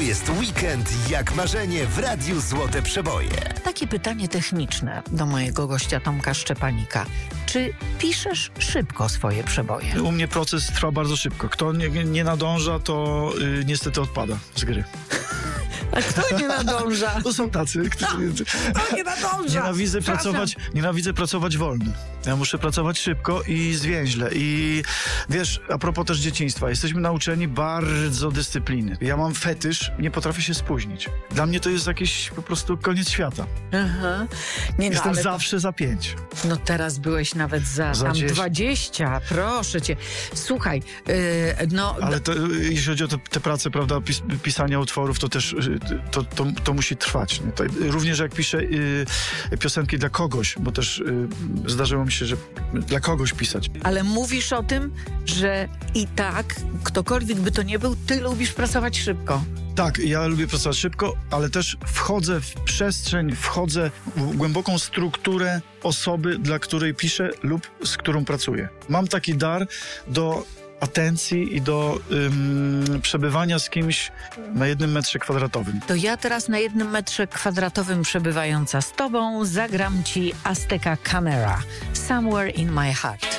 jest weekend jak marzenie w Radiu Złote Przeboje. Takie pytanie techniczne do mojego gościa Tomka Szczepanika. Czy piszesz szybko swoje przeboje? U mnie proces trwa bardzo szybko. Kto nie nadąża, to niestety odpada z gry. A kto nie nadąża? To są tacy, którzy... Kto nie nadąża? Nienawidzę pracować wolno. Ja muszę pracować szybko i zwięźle. I wiesz, a propos też dzieciństwa, jesteśmy nauczeni bardzo dyscypliny. Ja mam fetysz, nie potrafię się spóźnić. Dla mnie to jest jakiś po prostu koniec świata. Aha. Jestem zawsze za 5. No teraz byłeś nawet za tam 20, proszę cię. Słuchaj, Ale to, jeśli chodzi o te prace, prawda, pisania utworów, to też to musi trwać. Nie? Również jak piszę piosenki dla kogoś, bo też zdarzyło mi się, że dla kogoś pisać. Ale mówisz o tym, że i tak, ktokolwiek by to nie był, ty lubisz pracować szybko. Tak, ja lubię pracować szybko, ale też wchodzę w przestrzeń, wchodzę w głęboką strukturę osoby, dla której piszę lub z którą pracuję. Mam taki dar do atencji i do przebywania z kimś na 1 metrze kwadratowym. To ja teraz na 1 metrze kwadratowym przebywająca z tobą zagram ci Azteca Camera, Somewhere in My Heart.